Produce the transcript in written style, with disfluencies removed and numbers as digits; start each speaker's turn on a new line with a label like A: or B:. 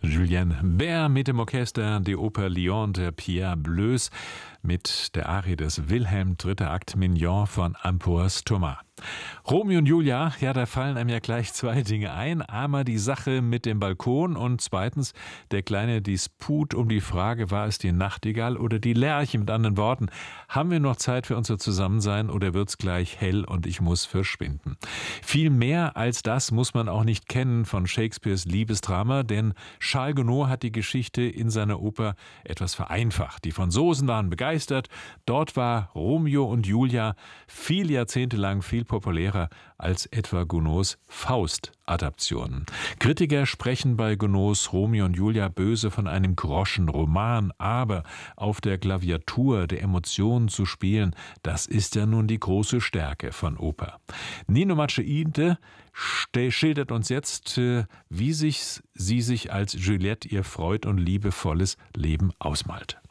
A: Julien Bert mit dem Orchester, die Oper Lion de Pierre Bleus mit der Arie des Wilhelm, dritter Akt Mignon von Ampoas Thomas. Romeo und Julia, ja, da fallen einem ja gleich zwei Dinge ein. Einmal die Sache mit dem Balkon und zweitens der kleine Disput um die Frage, war es die Nachtigall oder die Lerche? Mit anderen Worten, haben wir noch Zeit für unser Zusammensein oder wird's gleich hell und ich muss verschwinden? Viel mehr als das muss man auch nicht kennen von Shakespeares Liebesdrama, denn Charles Gounod hat die Geschichte in seiner Oper etwas vereinfacht. Die Franzosen waren begeistert, dort war Romeo und Julia viele Jahrzehnte lang viel populärer als etwa Gounods Faust-Adaptionen. Kritiker sprechen bei Gounods Romeo und Julia böse von einem Groschenroman, aber auf der Klaviatur der Emotionen zu spielen, das ist ja nun die große Stärke von Oper. Nino Macciinte schildert uns jetzt, wie sie sich als Juliette ihr freud- und liebevolles Leben ausmalt.